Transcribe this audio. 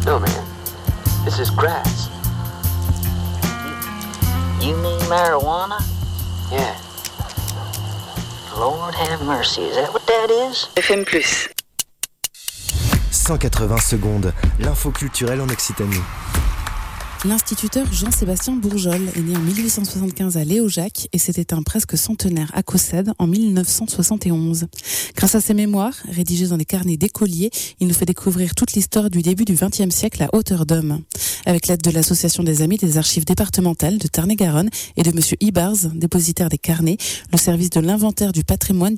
No, man. This is grass. You mean marijuana? Yeah. Lord have mercy, is that what that is? FM+. 180 secondes, l'info culturelle en Occitanie. L'instituteur Jean-Sébastien Bourjol est né en 1875 à Léojac et s'est éteint presque centenaire à Caussade en 1971. Grâce à ses mémoires, rédigées dans les carnets d'écoliers, il nous fait découvrir toute l'histoire du début du XXe siècle à hauteur d'homme. Avec l'aide de l'Association des Amis des Archives départementales de Tarn-et-Garonne et de Monsieur Ibars, dépositaire des carnets, le service de l'inventaire du patrimoine